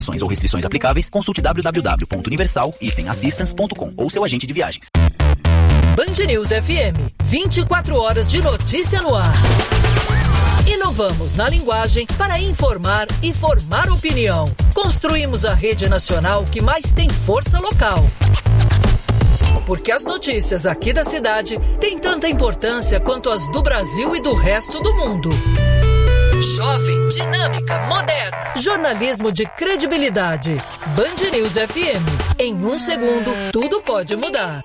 ou restrições aplicáveis, consulte www.universal-assistance.com ou seu agente de viagens. Band News FM, 24 horas de notícia no ar. Inovamos na linguagem para informar e formar opinião. Construímos a rede nacional que mais tem força local. Porque as notícias aqui da cidade têm tanta importância quanto as do Brasil e do resto do mundo. Jovem, dinâmica, moderna. Jornalismo de credibilidade. Band News FM. Em 1 segundo, tudo pode mudar.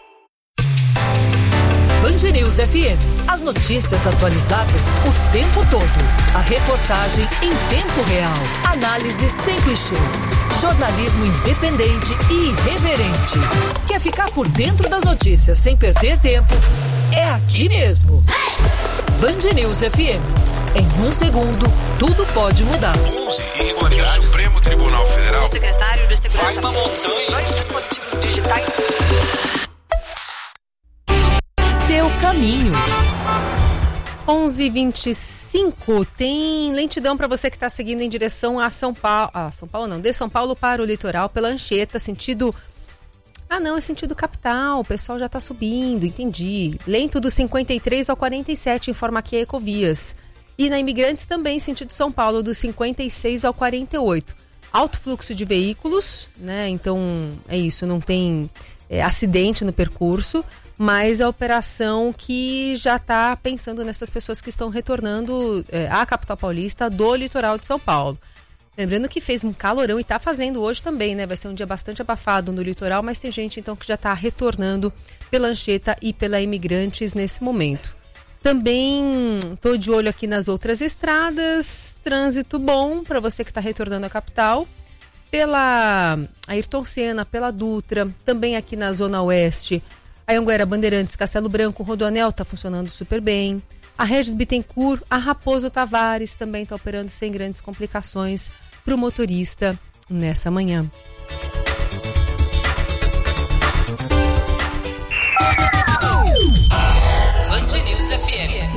Band News FM. As notícias atualizadas o tempo todo. A reportagem em tempo real. Análise sem clichês. Jornalismo independente e irreverente. Quer ficar por dentro das notícias sem perder tempo? É aqui mesmo. Band News FM. Em 1 segundo, tudo pode mudar. 11 irregularidades. O Supremo Tribunal Federal. O secretário de Segurança. Vai uma montanha. 2 dispositivos digitais. Seu caminho. 11h25, tem lentidão para você que está seguindo em direção a São Paulo. São Paulo não, de São Paulo para o litoral, pela Anchieta, sentido... é sentido capital, o pessoal já está subindo, entendi. Lento do 53 ao 47, informa aqui a Ecovias. E na Imigrantes também, sentido São Paulo, do 56 ao 48. Alto fluxo de veículos, né? Então é isso, não tem acidente no percurso, mas a operação que já está pensando nessas pessoas que estão retornando à capital paulista do litoral de São Paulo. Lembrando que fez um calorão e está fazendo hoje também, né? Vai ser um dia bastante abafado no litoral, mas tem gente então que já está retornando pela Anchieta e pela Imigrantes nesse momento. Também estou de olho aqui nas outras estradas, trânsito bom para você que está retornando à capital, pela Ayrton Senna, pela Dutra, também aqui na Zona Oeste, Anhanguera, Bandeirantes, Castelo Branco, Rodoanel está funcionando super bem, a Regis Bittencourt, a Raposo Tavares também está operando sem grandes complicações para o motorista nessa manhã. Band News FM.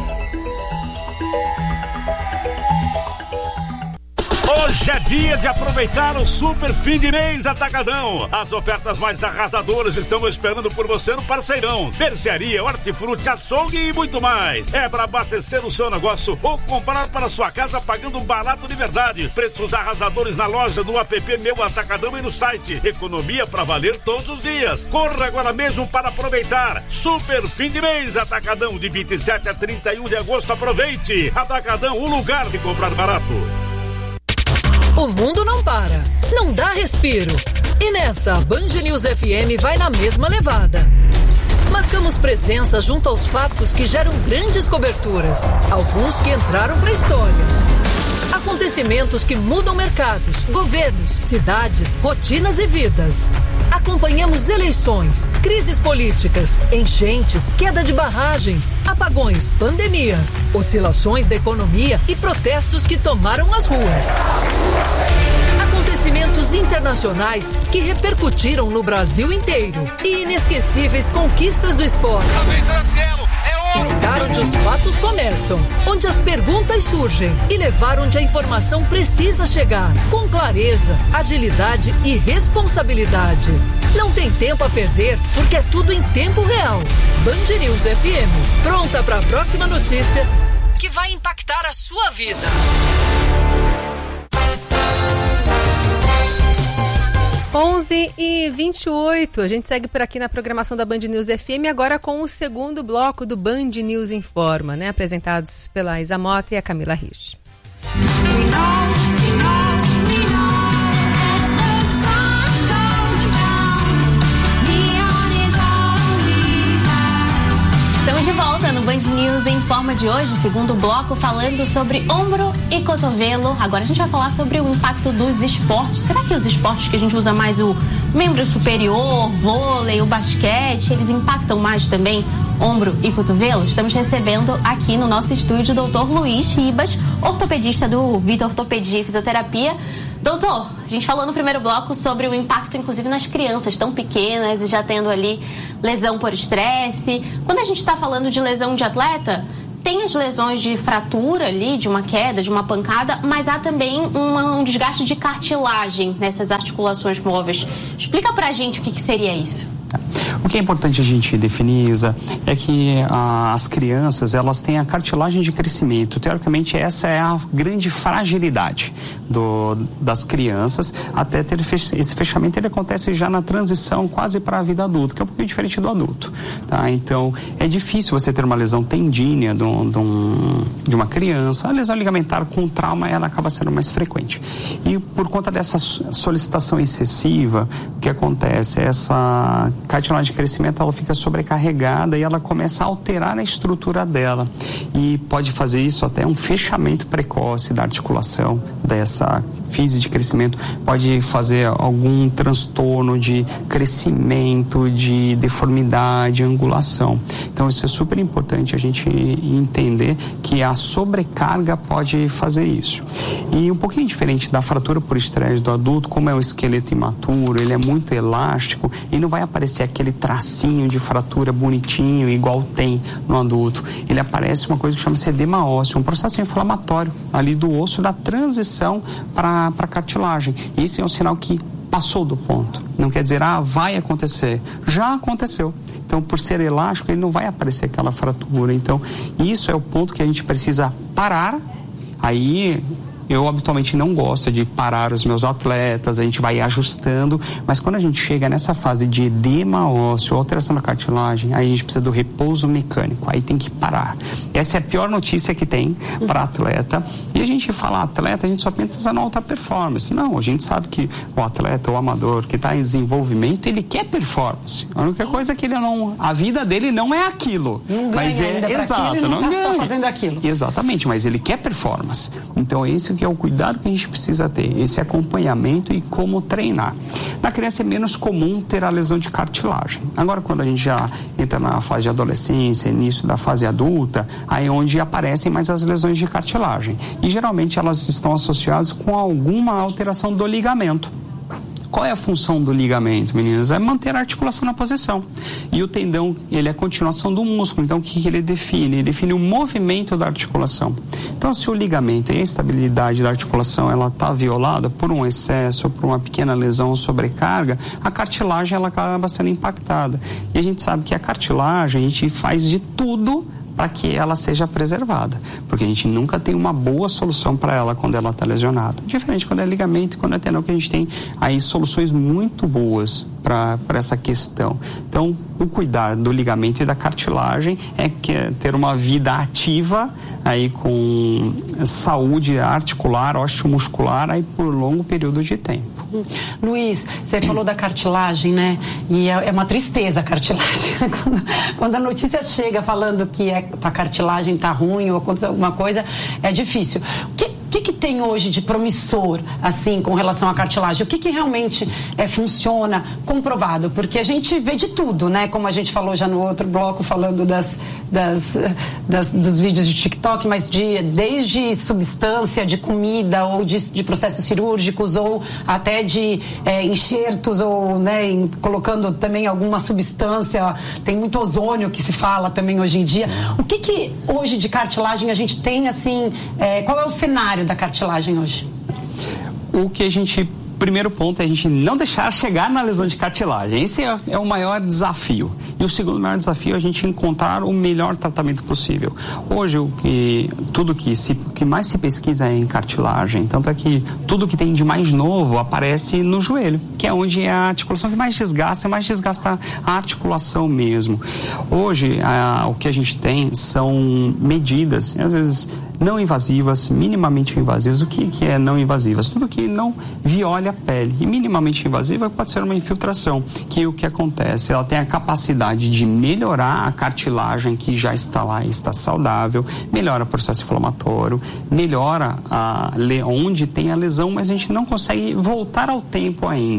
Hoje é dia de aproveitar o super fim de mês Atacadão. As ofertas mais arrasadoras estão esperando por você no Parceirão. Mercearia, hortifruti, açougue e muito mais. É para abastecer o seu negócio ou comprar para sua casa pagando barato de verdade. Preços arrasadores na loja, no app Meu Atacadão e no site. Economia para valer todos os dias. Corra agora mesmo para aproveitar. Super fim de mês Atacadão, de 27 a 31 de agosto. Aproveite. Atacadão, o lugar de comprar barato. O mundo não para, não dá respiro. E nessa, a Band News FM vai na mesma levada. Marcamos presença junto aos fatos que geram grandes coberturas, alguns que entraram para a história. Acontecimentos que mudam mercados, governos, cidades, rotinas e vidas. Acompanhamos eleições, crises políticas, enchentes, queda de barragens, apagões, pandemias, oscilações da economia e protestos que tomaram as ruas. Acontecimentos internacionais que repercutiram no Brasil inteiro e inesquecíveis conquistas do esporte. Estar onde os fatos começam, onde as perguntas surgem e levar onde a informação precisa chegar, com clareza, agilidade e responsabilidade. Não tem tempo a perder, porque é tudo em tempo real. Band News FM, pronta para a próxima notícia que vai impactar a sua vida. 11h28, a gente segue por aqui na programação da Band News FM, agora com o segundo bloco do Band News Informa, né? Apresentados pela Isa Mota e a Camila Rich. Estamos de volta no Band News Informa de hoje, segundo bloco, falando sobre ombro e cotovelo. Agora a gente vai falar sobre o impacto dos esportes. Será que os esportes que a gente usa mais o membro superior, vôlei, o basquete, eles impactam mais também ombro e cotovelo? Estamos recebendo aqui no nosso estúdio o Dr. Luiz Ribas, ortopedista do Vita Ortopedia e Fisioterapia. Doutor, a gente falou no primeiro bloco sobre o impacto, inclusive, nas crianças tão pequenas e já tendo ali lesão por estresse. Quando a gente está falando de lesão de atleta, tem as lesões de fratura ali, de uma queda, de uma pancada, mas há também um desgaste de cartilagem nessas articulações móveis. Explica pra gente o que seria isso. O que é importante a gente definir, Isa, é que as crianças, elas têm a cartilagem de crescimento. Teoricamente, essa é a grande fragilidade das crianças. Até ter esse fechamento, ele acontece já na transição quase para a vida adulta, que é um pouquinho diferente do adulto. Tá? Então, é difícil você ter uma lesão tendínea de uma criança. A lesão ligamentar com trauma, ela acaba sendo mais frequente. E por conta dessa solicitação excessiva, o que acontece? Essa cartilagem de crescimento, ela fica sobrecarregada e ela começa a alterar a estrutura dela, e pode fazer isso até um fechamento precoce da articulação dessa fise de crescimento, pode fazer algum transtorno de crescimento, de deformidade, angulação. Então isso é super importante a gente entender que a sobrecarga pode fazer isso. E um pouquinho diferente da fratura por estresse do adulto, como é um esqueleto imaturo, ele é muito elástico e não vai aparecer aquele tracinho de fratura bonitinho igual tem no adulto. Ele aparece uma coisa que chama-se edema ósseo, um processo inflamatório ali do osso, da transição para a cartilagem. Esse é um sinal que passou do ponto. Não quer dizer, vai acontecer. Já aconteceu. Então, por ser elástico, ele não vai aparecer aquela fratura. Então, isso é o ponto que a gente precisa parar. Aí, eu habitualmente não gosto de parar os meus atletas, a gente vai ajustando, mas quando a gente chega nessa fase de edema ósseo, alteração da cartilagem, aí a gente precisa do repouso mecânico, aí tem que parar. Essa é a pior notícia que tem para atleta. E a gente fala atleta, a gente só pensa na alta performance. Não, a gente sabe que o atleta, o amador que está em desenvolvimento, ele quer performance. A única coisa é que ele não, a vida dele não é aquilo. Não ganha mas ainda para aquilo, ele não está só fazendo aquilo. Exatamente, mas ele quer performance. Então esse que é o cuidado que a gente precisa ter, esse acompanhamento e como treinar. Na criança é menos comum ter a lesão de cartilagem. Agora, quando a gente já entra na fase de adolescência, início da fase adulta, aí é onde aparecem mais as lesões de cartilagem. E geralmente elas estão associadas com alguma alteração do ligamento. Qual é a função do ligamento, meninas? É manter a articulação na posição. E o tendão, ele é a continuação do músculo. Então, o que ele define? Ele define o movimento da articulação. Então, se o ligamento e a estabilidade da articulação, ela está violada por um excesso, por uma pequena lesão ou sobrecarga, a cartilagem, ela acaba sendo impactada. E a gente sabe que a cartilagem, a gente faz de tudo para que ela seja preservada, porque a gente nunca tem uma boa solução para ela quando ela está lesionada. Diferente quando é ligamento e quando é tendão, que a gente tem aí soluções muito boas para essa questão. Então, o cuidar do ligamento e da cartilagem é ter uma vida ativa aí com saúde articular, osteomuscular aí por longo período de tempo. Luiz, você falou da cartilagem, né? E é uma tristeza a cartilagem. Quando a notícia chega falando que a cartilagem está ruim ou aconteceu alguma coisa, é difícil. O que tem hoje de promissor, assim, com relação à cartilagem? O que realmente funciona comprovado? Porque a gente vê de tudo, né? Como a gente falou já no outro bloco, falando dos vídeos de TikTok, mas desde substância de comida ou de processos cirúrgicos ou até de enxertos ou, né, colocando também alguma substância. Tem muito ozônio que se fala também hoje em dia. O que hoje de cartilagem a gente tem, assim, qual é o cenário da cartilagem hoje? O que a gente... Primeiro ponto é a gente não deixar chegar na lesão de cartilagem. Esse é o maior desafio. E o segundo maior desafio é a gente encontrar o melhor tratamento possível. Hoje, tudo que mais se pesquisa é em cartilagem. Tanto é que tudo que tem de mais novo aparece no joelho, que é onde a articulação que mais desgasta a articulação mesmo. Hoje, o que a gente tem são medidas, às vezes não invasivas, minimamente invasivas. O que é não invasivas? Tudo que não viola a pele. E minimamente invasiva pode ser uma infiltração, que o que acontece? Ela tem a capacidade de melhorar a cartilagem que já está lá e está saudável, melhora o processo inflamatório, melhora onde tem a lesão, mas a gente não consegue voltar ao tempo ainda.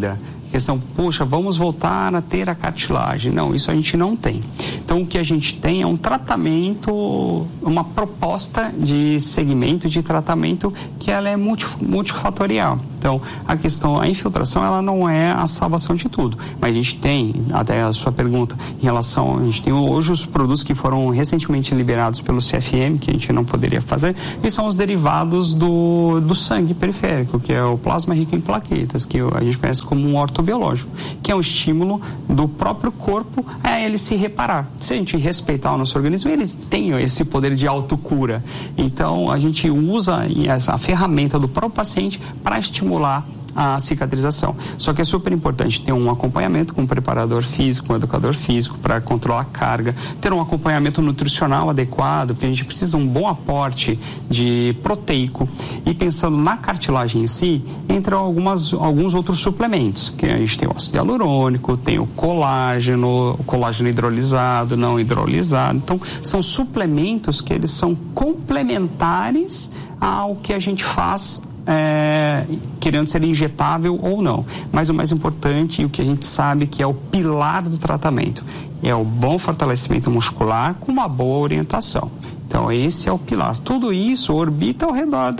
questão, poxa, vamos voltar a ter a cartilagem. Não, isso a gente não tem. Então, o que a gente tem é um tratamento, uma proposta de segmento de tratamento que ela é multifatorial. Então, a infiltração, ela não é a salvação de tudo. Mas a gente tem, até a sua pergunta, em relação, a gente tem hoje os produtos que foram recentemente liberados pelo CFM, que a gente não poderia fazer, e são os derivados do sangue periférico, que é o plasma rico em plaquetas, que a gente conhece como um ortobiológico, que é um estímulo do próprio corpo a ele se reparar. Se a gente respeitar o nosso organismo, eles têm esse poder de autocura. Então, a gente usa essa ferramenta do próprio paciente para estimular a cicatrização. Só que é super importante ter um acompanhamento com um preparador físico, um educador físico para controlar a carga, ter um acompanhamento nutricional adequado, porque a gente precisa de um bom aporte de proteico. E pensando na cartilagem em si, entram alguns outros suplementos, que a gente tem o ácido hialurônico, tem o colágeno hidrolisado, não hidrolisado. Então, são suplementos que eles são complementares ao que a gente faz querendo ser injetável ou não. Mas o mais importante e o que a gente sabe que é o pilar do tratamento é o bom fortalecimento muscular com uma boa orientação. Então esse é o pilar. Tudo isso orbita ao redor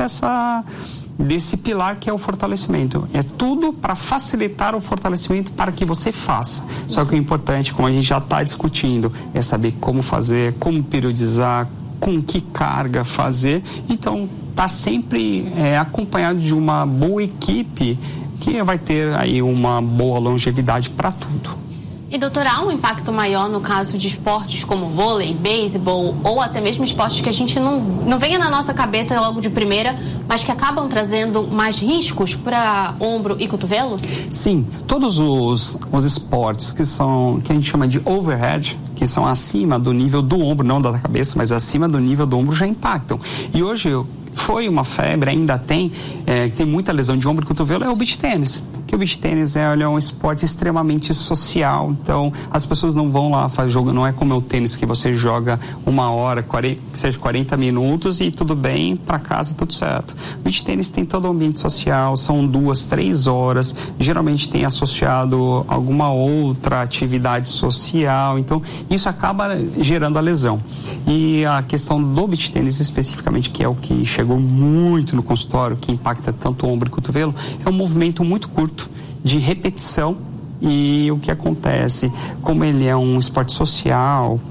desse pilar que é o fortalecimento. É tudo para facilitar o fortalecimento para que você faça. Só que o importante, como a gente já está discutindo, é saber como fazer, como periodizar, com que carga fazer. Então, está sempre acompanhado de uma boa equipe que vai ter aí uma boa longevidade para tudo. E, doutor, há um impacto maior no caso de esportes como vôlei, beisebol ou até mesmo esportes que a gente não venha na nossa cabeça logo de primeira, mas que acabam trazendo mais riscos para ombro e cotovelo? Sim, todos os esportes que a gente chama de overhead, que são acima do nível do ombro, não da cabeça, mas acima do nível do ombro, já impactam. E hoje foi uma febre, ainda tem muita lesão de ombro e cotovelo, é o beach tênis. Que o beach tênis é um esporte extremamente social, então as pessoas não vão lá fazer jogo, não é como o tênis que você joga 1 hora, que seja 40 minutos e tudo bem, para casa tudo certo. O beach tênis tem todo o ambiente social, são 2, 3 horas, geralmente tem associado alguma outra atividade social, então isso acaba gerando a lesão. E a questão do beach tênis especificamente, que é o que chegou muito no consultório, que impacta tanto o ombro e o cotovelo, é um movimento muito curto de repetição. E o que acontece, como ele é um esporte social,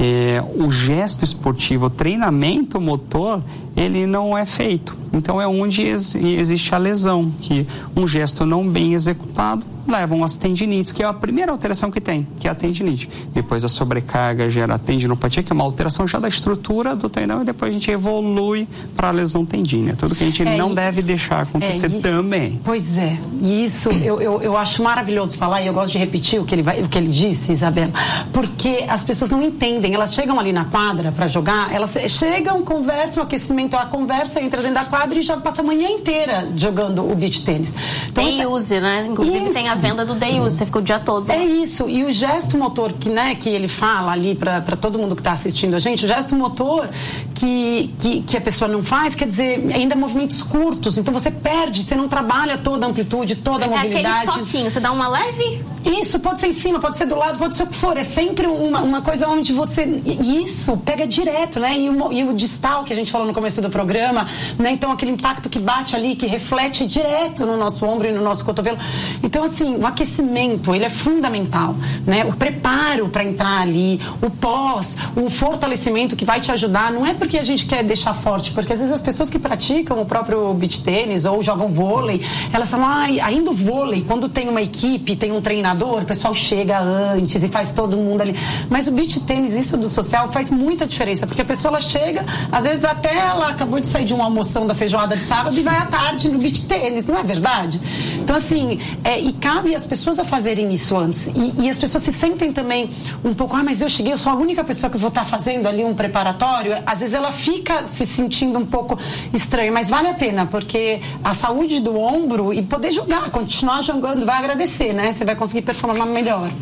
o gesto esportivo, o treinamento motor, ele não é feito. Então é onde existe a lesão, que um gesto não bem executado levam às tendinites, que é a primeira alteração que tem, que é a tendinite. Depois a sobrecarga gera a tendinopatia, que é uma alteração já da estrutura do tendão, e depois a gente evolui para a lesão tendínea. Tudo que a gente não deve deixar acontecer também. Pois é, e isso eu acho maravilhoso falar, e eu gosto de repetir o que ele disse, Isabela, porque as pessoas não entendem, elas chegam ali na quadra para jogar, elas chegam, conversam, aquecimento, a conversa entra dentro da quadra e já passa a manhã inteira jogando o beach tênis. Então, Day use, né? Inclusive tem a venda do Day use, você ficou o dia todo. É isso, e o gesto motor que ele fala ali para todo mundo que está assistindo a gente, o gesto motor que a pessoa não faz, quer dizer, ainda movimentos curtos, então você perde, você não trabalha toda a amplitude, toda a mobilidade. Aquele toquinho, você dá uma leve? Isso, pode ser em cima, pode ser do lado, pode ser o que for, é sempre uma coisa onde você, isso pega direto, né, e o distal que a gente falou no começo do programa, né, então aquele impacto que bate ali, que reflete direto no nosso ombro e no nosso cotovelo. Então, assim, o aquecimento, ele é fundamental, né? O preparo para entrar ali, o pós, o fortalecimento que vai te ajudar, não é porque a gente quer deixar forte, porque às vezes as pessoas que praticam o próprio beach tênis ou jogam vôlei, elas falam, ainda o vôlei, quando tem uma equipe, tem um treinador, o pessoal chega antes e faz todo mundo ali. Mas o beach tênis, isso do social, faz muita diferença, porque a pessoa, ela chega, às vezes até ela acabou de sair de uma almoção da feijoada de sábado e vai à tarde no beach tênis, não é verdade? Então, assim, e cabe as pessoas a fazerem isso antes. E as pessoas se sentem também um pouco, mas eu cheguei, eu sou a única pessoa que vou estar fazendo ali um preparatório. Às vezes ela fica se sentindo um pouco estranha, mas vale a pena, porque a saúde do ombro e poder jogar, continuar jogando, vai agradecer, né? Você vai conseguir performar melhor.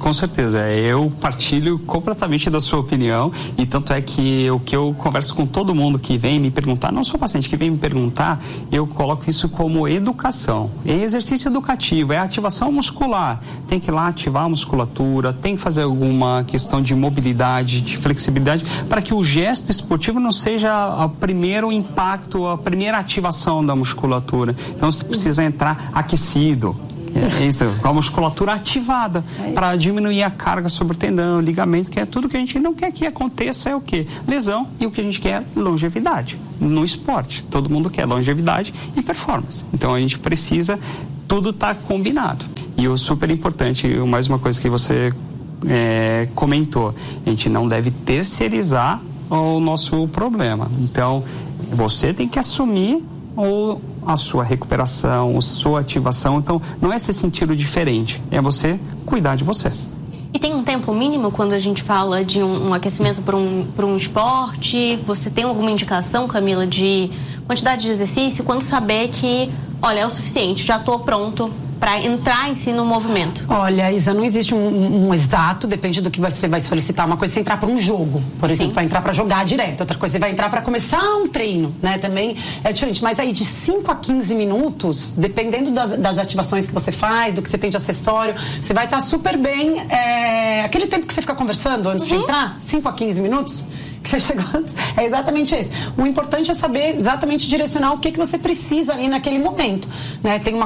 Com certeza, eu partilho completamente da sua opinião e tanto é que o que eu converso com todo mundo que vem me perguntar, não só paciente que vem me perguntar, eu coloco isso como educação, é exercício educativo, é ativação muscular, tem que ir lá ativar a musculatura, tem que fazer alguma questão de mobilidade, de flexibilidade, para que o gesto esportivo não seja o primeiro impacto, a primeira ativação da musculatura. Então você precisa entrar aquecido. É isso, com a musculatura ativada para diminuir a carga sobre o tendão, ligamento, que é tudo que a gente não quer que aconteça, é o quê? Lesão, e o que a gente quer é longevidade. No esporte, todo mundo quer longevidade e performance. Então a gente precisa, tudo tá combinado. E o super importante, mais uma coisa que você comentou, a gente não deve terceirizar o nosso problema. Então, você tem que assumir a sua recuperação, a sua ativação. Então, não é se sentir diferente, é você cuidar de você. E tem um tempo mínimo quando a gente fala de um aquecimento para um esporte? Você tem alguma indicação, Camila, de quantidade de exercício? Quando saber que, olha, é o suficiente, já estou pronto para entrar em si no movimento? Olha, Isa, não existe um exato, depende do que você vai solicitar. Uma coisa é você entrar para um jogo, por exemplo, vai entrar para jogar direto. Outra coisa, você vai entrar para começar um treino, né? Também é diferente. Mas aí de 5 a 15 minutos, dependendo das ativações que você faz, do que você tem de acessório, você vai estar super bem. Aquele tempo que você fica conversando antes de entrar, 5 a 15 minutos, que você chegou antes, é exatamente esse. O importante é saber exatamente direcionar o que você precisa ali naquele momento, né? Tem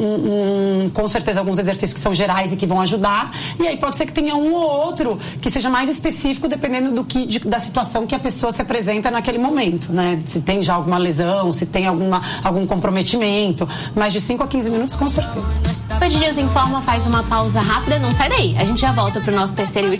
com certeza alguns exercícios que são gerais e que vão ajudar, e aí pode ser que tenha um ou outro que seja mais específico dependendo da situação que a pessoa se apresenta naquele momento, né? Se tem já alguma lesão, se tem algum comprometimento, mas de 5 a 15 minutos com certeza. O Band News Informa faz uma pausa rápida, não sai daí. A gente já volta para o nosso terceiro e último